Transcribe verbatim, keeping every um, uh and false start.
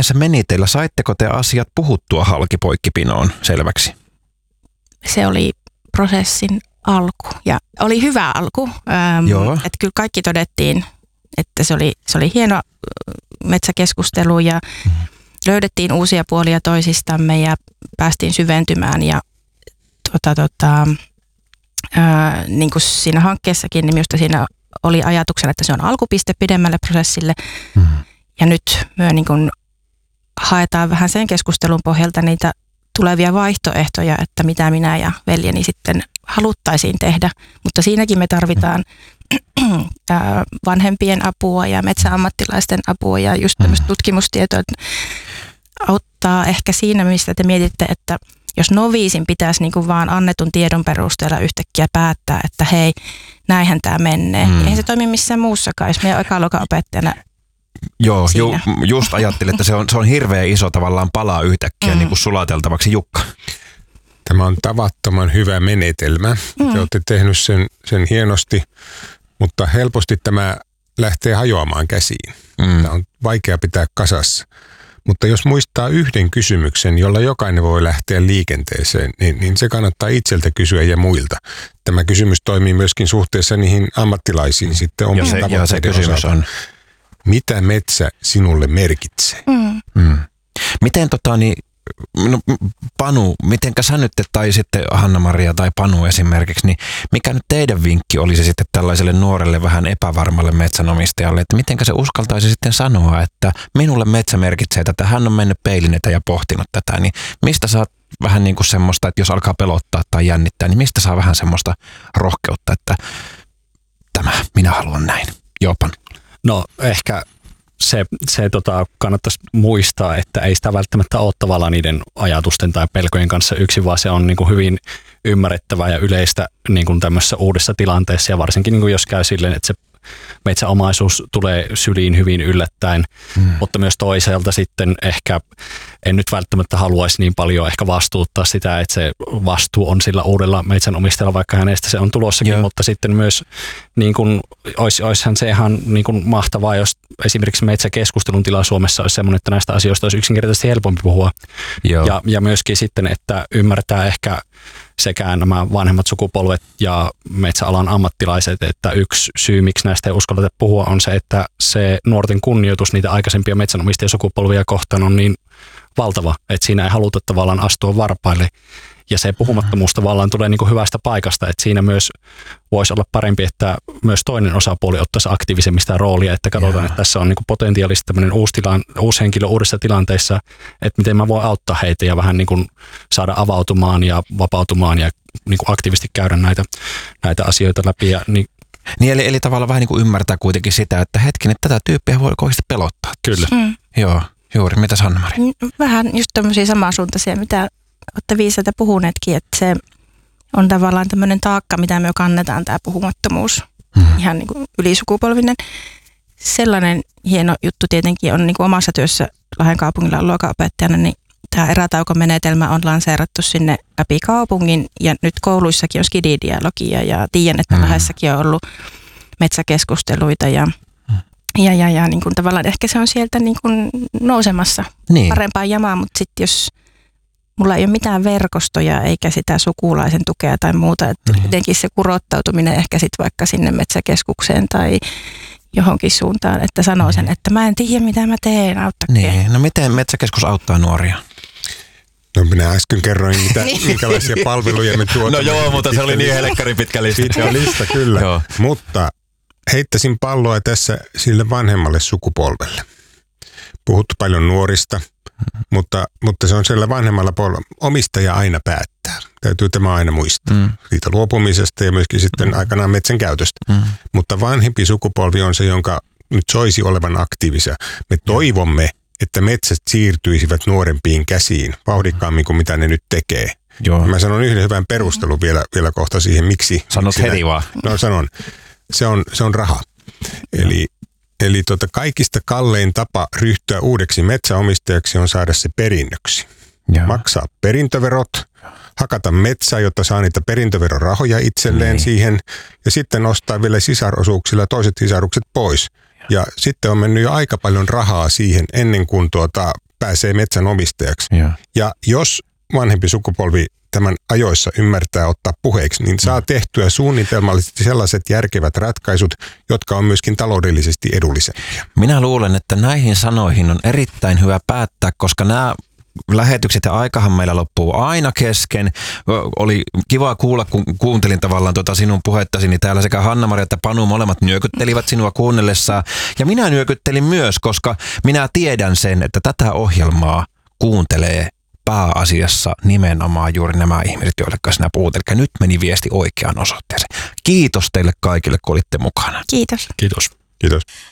miten se meni teillä? Saitteko te asiat puhuttua halkipoikkipinoon selväksi? Se oli prosessin alku ja oli hyvä alku. Ähm, että kyllä kaikki todettiin, että se oli, se oli hieno metsäkeskustelu ja mm. löydettiin uusia puolia toisistamme ja päästiin syventymään ja tota, tota, ää, niin kuin siinä hankkeessakin, niin minusta siinä oli ajatuksena, että se on alkupiste pidemmälle prosessille. Mm. Ja nyt me niin kuin haetaan vähän sen keskustelun pohjalta niitä tulevia vaihtoehtoja, että mitä minä ja veljeni sitten haluttaisiin tehdä. Mutta siinäkin me tarvitaan mm. vanhempien apua ja metsäammattilaisten apua ja just tämmöistä tutkimustietoa auttaa ehkä siinä, mistä te mietitte, että jos noviisin pitäisi niin kuin vaan annetun tiedon perusteella yhtäkkiä päättää, että hei, näinhän tämä menee. Mm. Eihän se toimi missään muussakaan, jos meidän ekaluokan opettajana. Joo, ju, just ajattelin, että se on, se on hirveän iso tavallaan palaa yhtäkkiä mm. niin kuin sulateltavaksi. Jukka. Tämä on tavattoman hyvä menetelmä. Mm. Te olette tehnyt sen, sen hienosti, mutta helposti tämä lähtee hajoamaan käsiin. Mm. Tämä on vaikea pitää kasassa. Mutta jos muistaa yhden kysymyksen, jolla jokainen voi lähteä liikenteeseen, niin, niin se kannattaa itseltä kysyä ja muilta. Tämä kysymys toimii myöskin suhteessa niihin ammattilaisiin sitten omien tavoitteiden ja se kysymys osalta. On, mitä metsä sinulle merkitsee? Mm. Mm. Miten tota niin, no, Panu, mitenkä sä nyt, tai sitten Hanna-Maria tai Panu esimerkiksi, niin mikä nyt teidän vinkki olisi sitten tällaiselle nuorelle vähän epävarmalle metsänomistajalle, että mitenkä se uskaltaisi sitten sanoa, että minulle metsä merkitsee tätä, hän on mennyt peilin eteen ja pohtinut tätä, niin mistä saa vähän niin kuin semmoista, että jos alkaa pelottaa tai jännittää, niin mistä saa vähän semmoista rohkeutta, että tämä, minä haluan näin. Joo, Panu. No ehkä se, se tota, kannattaisi muistaa, että ei sitä välttämättä ole tavallaan niiden ajatusten tai pelkojen kanssa yksin, vaan se on niin kuin hyvin ymmärrettävää ja yleistä niin kuin tämmöisessä uudessa tilanteessa ja varsinkin niin kuin jos käy silleen, että se metsäomaisuus tulee syliin hyvin yllättäen, mm. mutta myös toisaalta sitten ehkä en nyt välttämättä haluaisi niin paljon ehkä vastuuttaa sitä, että se vastuu on sillä uudella metsänomistajalla, vaikka hänestä se on tulossakin, Joo. mutta sitten myös niin kuin, olisi, olisihan se ihan niin kuin mahtavaa, jos esimerkiksi metsäkeskustelun tila Suomessa olisi sellainen, että näistä asioista olisi yksinkertaisesti helpompi puhua. Ja, ja myöskin sitten, että ymmärtää ehkä sekä nämä vanhemmat sukupolvet ja metsäalan ammattilaiset, että yksi syy, miksi näistä ei uskalleta puhua, on se, että se nuorten kunnioitus niitä aikaisempia metsänomistajasukupolvia kohtaan on niin valtava, että siinä ei haluta tavallaan astua varpaille. Ja se puhumattomuus tavallaan tulee niin kuin hyvästä paikasta, että siinä myös voisi olla parempi, että myös toinen osapuoli ottaisi aktiivisemmista roolia, että katsotaan, yeah. että tässä on niin kuin potentiaalisesti tämmöinen uusi, tilan, uusi henkilö uudessa tilanteessa, että miten mä voin auttaa heitä ja vähän niin kuin saada avautumaan ja vapautumaan ja niin kuin aktiivisesti käydä näitä, näitä asioita läpi. Ja niin, niin eli, eli tavallaan vähän niin kuin ymmärtää kuitenkin sitä, että hetkinen, tätä tyyppiä voi oikeasti pelottaa. Kyllä. Mm. Joo, juuri. Mitäs Hanna-Mari? Vähän just tämmöisiä samansuuntaisia, mitä olette viisaita puhuneetkin, että se on tavallaan tämmöinen taakka, mitä me kannetaan, tämä puhumattomuus, mm-hmm. ihan niin kuin ylisukupolvinen. Sellainen hieno juttu tietenkin on niin kuin omassa työssä Lahden kaupungilla luokanopettajana, niin tämä erätaukomenetelmä on lanseerattu sinne läpi kaupungin ja nyt kouluissakin on skididialogia ja tiedän, että mm-hmm. Lahdessakin on ollut metsäkeskusteluita ja Ja, ja, ja niin kuin tavallaan ehkä se on sieltä niin kuin nousemassa niin. parempaan jamaan, mutta sitten jos mulla ei ole mitään verkostoja eikä sitä sukulaisen tukea tai muuta, että niin. jotenkin se kurottautuminen ehkä sitten vaikka sinne metsäkeskukseen tai johonkin suuntaan, että sanoo sen, että mä en tiedä mitä mä teen, auttakaa. Niin, no miten metsäkeskus auttaa nuoria? No minä äsken kerroin, mitä, minkälaisia palveluja me tuotamme. No joo, mutta se oli niin helkkari pitkä lista. Pitkä lista, kyllä. Joo. Mutta heittäisin palloa tässä sille vanhemmalle sukupolvelle. Puhuttu paljon nuorista, mm. mutta, mutta se on siellä vanhemmalla polvella. Omistaja aina päättää. Täytyy tämä aina muistaa. Mm. Siitä luopumisesta ja myöskin sitten mm. aikanaan metsän käytöstä. Mm. Mutta vanhempi sukupolvi on se, jonka nyt soisi olevan aktiivisia. Me toivomme, että metsät siirtyisivät nuorempiin käsiin vauhdikkaammin kuin mitä ne nyt tekee. Joo. Mä sanon yhden hyvän perustelun vielä, vielä kohta siihen, miksi. Sanot miksi heti vaan. No sanon. Se on, se on raha. Eli, eli tota, kaikista kallein tapa ryhtyä uudeksi metsäomistajaksi on saada se perinnöksi. Ja. Maksaa perintöverot, hakata metsää, jotta saa niitä perintöverorahoja itselleen niin. siihen, ja sitten ostaa vielä sisarosuuksilla toiset sisarukset pois. Ja, ja sitten on mennyt jo aika paljon rahaa siihen ennen kuin tuota, pääsee metsän omistajaksi. Ja, ja jos vanhempi sukupolvi tämän ajoissa ymmärtää ottaa puheeksi, niin saa tehtyä suunnitelmallisesti sellaiset järkevät ratkaisut, jotka on myöskin taloudellisesti edullisempia. Minä luulen, että näihin sanoihin on erittäin hyvä päättää, koska nämä lähetykset ja aikahan meillä loppuu aina kesken. Oli kiva kuulla, kun kuuntelin tavallaan tuota sinun puhettasi, niin täällä sekä Hanna-Maria että Panu molemmat nyökyttelivät sinua kuunnellessaan. Ja minä nyökyttelin myös, koska minä tiedän sen, että tätä ohjelmaa kuuntelee pääasiassa nimenomaan juuri nämä ihmiset, joille sinä puhut. Eli nyt meni viesti oikeaan osoitteeseen. Kiitos teille kaikille, kun olitte mukana. Kiitos. Kiitos. Kiitos.